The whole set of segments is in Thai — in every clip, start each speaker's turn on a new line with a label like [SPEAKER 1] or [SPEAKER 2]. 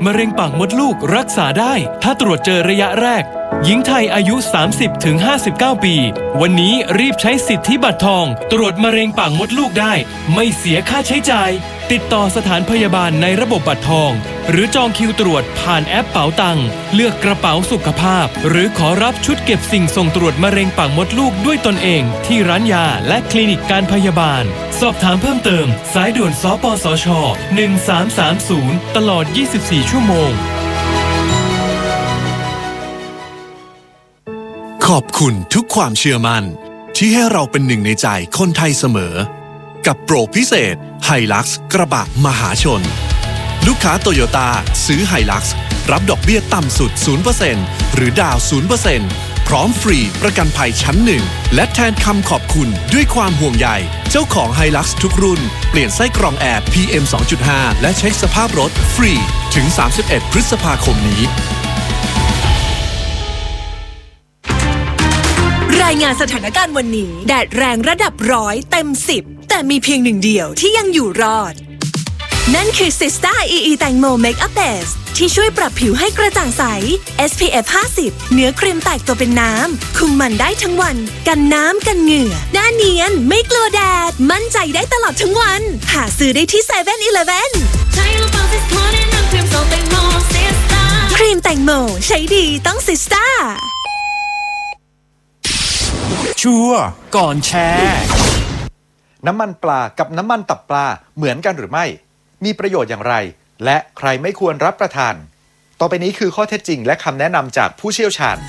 [SPEAKER 1] มะเร็งปากมดลูกรักษาได้ถ้าตรวจเจอระยะแรกหญิงไทยอายุ 30-59 ปีวันนี้รีบใช้สิทธิบัตรทองตรวจมะเร็งปากมดลูกได้ไม่เสียค่าใช้จ่ายติดต่อสถานพยาบาลในระบบบัตรทองหรือจองคิวตรวจผ่านแอปเป๋าตังค์เลือกกระเป๋าสุขภาพหรือขอรับชุดเก็บสิ่งส่งตรวจมะเร็งปากมดลูกด้วยตนเองที่ร้านยาและคลินิกการพยาบาลสอบถามเพิ่มเติมสายด่วนสปสช1330ตลอด24ชั่วโมง
[SPEAKER 2] ขอบคุณทุกความเชื่อมั่นที่ให้เราเป็นหนึ่งในใจคนไทยเสมอกับโปรพิเศษ Hilux กระบะมหาชนลูกค้าโตโยต้าซื้อ Hilux รับดอกเบี้ยต่ำสุด 0% หรือดาว 0% พร้อมฟรีประกันภัยชั้น1และแทนคำขอบคุณด้วยความห่วงใยเจ้าของ Hilux ทุกรุ่นเปลี่ยนไส้กรองแอร์ PM 2.5 และเช็คสภาพรถฟรีถึง31 พฤษภาคมนี้
[SPEAKER 3] รายงานสถานการณ์วันนี้แดดแรงระดับ100 เต็ม 10แต่มีเพียงหนึ่งเดียวที่ยังอยู่รอดนั่นคือ Sista EE แตงโม Makeup Base ที่ช่วยปรับผิวให้กระจ่างใส SPF 50 เนื้อครีมแตกตัวเป็นน้ำคุมมันได้ทั้งวันกันน้ำกันเหงื่อหน้าเนียนไม่กลัวแดดมั่นใจได้ตลอดทั้งวันหาซื้อได้ที่ 7-Eleven ครีมแตงโมใช้ดีต้อง Sista
[SPEAKER 4] ชัวร์ก่อนแชร์
[SPEAKER 5] น้ำมันปลากับน้ำมันตับปลาเหมือนกันหรือไม่มีประโยชน์อย่างไรและใครไม่ควรรับประทานต่อไปนี้คือข้อเท็จจริงและคำแนะนำจากผู้เชี่ยวชาญ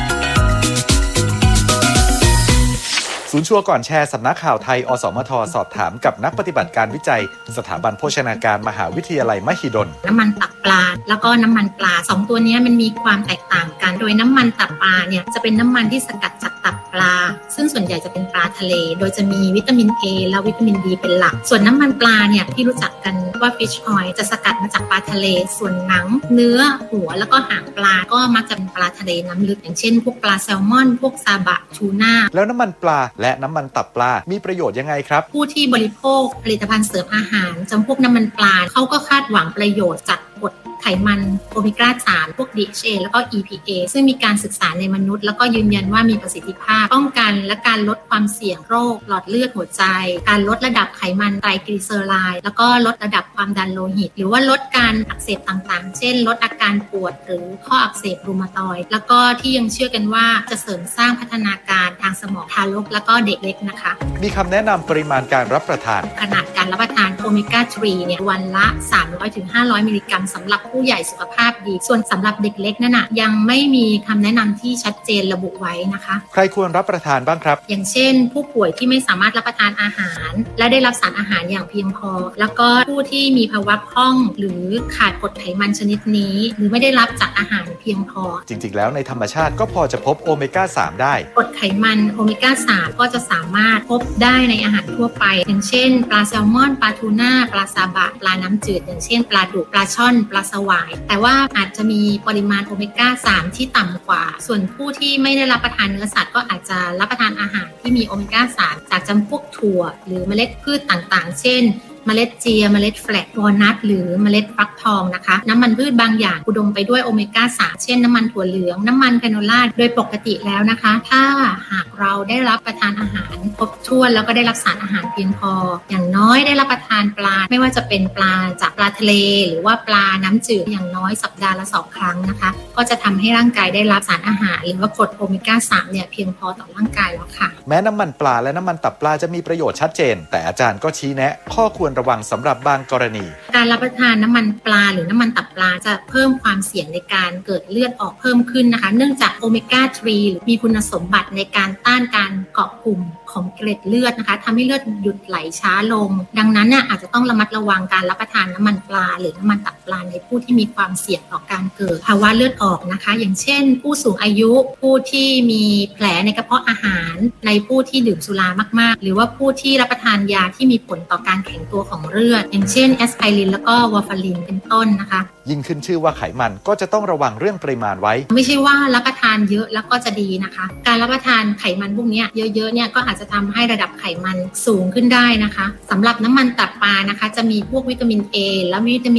[SPEAKER 5] ศูนย์ชัวร์ก่อนแชร์สำนักข่าวไทยอสมทสอบถามกับนักปฏิบัติการวิจัยสถาบันโภชนาการมหาวิทยาลัยมหิดล
[SPEAKER 6] น้ำมันตับปลาแล้วก็น้ำมันปลา2ตัวนี้มันมีความแตกต่างกันโดยน้ำมันตับปลาเนี่ยจะเป็นน้ำมันที่สกัดจากตับปลาซึ่งส่วนใหญ่จะเป็นปลาทะเลโดยจะมีวิตามิน A และวิตามิน D เป็นหลักส่วนน้ำมันปลาเนี่ยที่รู้จักกันว่า fish oil จะสกัดมาจากปลาทะเลส่วนหนังเนื้อหัวแล้วก็หางปลาก็มักจะเป็นปลาทะเลน้ำลึกอย่างเช่นพวกปลาแซลมอนพวกซาบะทูน่า
[SPEAKER 5] แล้วน้ำมันปลาและน้ำมันตับปลามีประโยชน์ยังไงครับ
[SPEAKER 6] ผู้ที่บริโภคผลิตภัณฑ์เสริมอาหารจำพวกน้ำมันปลาเขาก็คาดหวังประโยชน์จากกรดไขมันโอเมก้า 3 พวก DHA แล้วก็ EPA ซึ่งมีการศึกษาในมนุษย์แล้วก็ยืนยันว่ามีประสิทธิภาพป้องกันและการลดความเสี่ยงโรคหลอดเลือดหัวใจการลดระดับไขมันไตรกลีเซอไรด์แล้วก็ลดระดับความดันโลหิตหรือว่าลดการอักเสบต่างๆเช่นลดอาการปวดหรือข้ออักเสบรูมาตอยด์แล้วก็ที่ยังเชื่อกันว่าจะเสริมสร้างพัฒนาการทางสมองทารกแล้วก็เด็กเล็กนะคะ
[SPEAKER 5] มีคำแนะนำปริมาณการรับประทาน
[SPEAKER 6] ขนาดการรับประทานโอเมก้า 3 เนี่ยวันละ 300-500 มิลลิกรัมสำหรับผู้ใหญ่สุขภาพดีส่วนสำหรับเด็กเล็กนั่นน่ะยังไม่มีคำแนะนำที่ชัดเจนระบุไว้นะคะ
[SPEAKER 5] ใครควรรับประทานบ้างครับ
[SPEAKER 6] อย่างเช่นผู้ป่วยที่ไม่สามารถรับประทานอาหารและได้รับสารอาหารอย่างเพียงพอแล้วก็ผู้ที่มีภาวะพร่องหรือขาดกรดไขมันชนิดนี้หรือไม่ได้รับจากอาหารเพียงพอ
[SPEAKER 5] จริงๆแล้วในธรรมชาติก็พอจะพบโอเมก้า 3 ได้
[SPEAKER 6] กรดไขมันโอเมก้า 3 ก็จะสามารถพบได้ในอาหารทั่วไปอย่างเช่นปลาแซลมอนปลาทูน่าปลาซาบะปลาน้ำจืดอย่างเช่นปลาดุกปลาช่อนปลาสวายแต่ว่าอาจจะมีปริมาณโอเมก้า 3 ที่ต่ำกว่าส่วนผู้ที่ไม่ได้รับประทานเนื้อสัตว์ก็อาจจะรับประทานอาหารที่มีโอเมก้า 3 จากจำพวกถั่วหรือเมล็ดพืชต่างๆเช่นเมล็ดเจียเมล็ดแฟลกวอลนัทหรือเมล็ดฟักทองนะคะน้ำมันพืชบางอย่างอุดมไปด้วยโอเมก้า 3 เช่นน้ำมันถั่วเหลืองน้ำมันแคโนล่าโดยปกติแล้วนะคะถ้าหากเราได้รับประทานอาหารครบถ้วนแล้วก็ได้รับสารอาหารเพียงพออย่างน้อยได้รับประทานปลาไม่ว่าจะเป็นปลาจากปลาทะเลหรือว่าปลาน้ำจืดอย่างน้อยสัปดาห์ละ2 ครั้งนะคะก็จะทำให้ร่างกายได้รับสารอาหารหรือว่ากรดโอเมก้า 3 เนี่ยเพียงพอต่อร่างกายแล้วค่ะ
[SPEAKER 5] แม้น้ำมันปลาและน้ำมันตับปลาจะมีประโยชน์ชัดเจนแต่อาจารย์ก็ชี้แนะข้อควรระวังสำหรับบางกรณี
[SPEAKER 6] การรับประทานน้ำมันปลาหรือน้ำมันตับปลาจะเพิ่มความเสี่ยงในการเกิดเลือดออกเพิ่มขึ้นนะคะเนื่องจากโอเมก้า 3 มีคุณสมบัติในการต้านการเกาะกลุ่มของเกล็ดเลือดนะคะทำให้เลือดหยุดไหลช้าลงดังนั้นน่ะอาจจะต้องระมัดระวังการรับประทานน้ำมันปลาหรือน้ำมันตับปลาในผู้ที่มีความเสี่ยงต่อการเกิดภาวะเลือดออกนะคะอย่างเช่นผู้สูงอายุผู้ที่มีแผลในกระเพาะอาหารในผู้ที่ดื่มสุรามากๆหรือว่าผู้ที่รับประทานยาที่มีผลต่อการแข็งตัวของเลือดอย่างเช่นแอสไพรินแล้วก็วาร์ฟารินเป็นต้นนะคะ
[SPEAKER 5] ยิ่งขึ้นชื่อว่าไขมันก็จะต้องระวังเรื่องปริมาณไว้
[SPEAKER 6] ไม่ใช่ว่ารับประทานเยอะแล้วก็จะดีนะคะการรับประทานไขมันพวกนี้เยอะๆเนี่ยก็อาจจะทำให้ระดับไขมันสูงขึ้นได้นะคะสำหรับน้ำมันตับปลานะคะจะมีพวกวิตามิน A และวิตามิน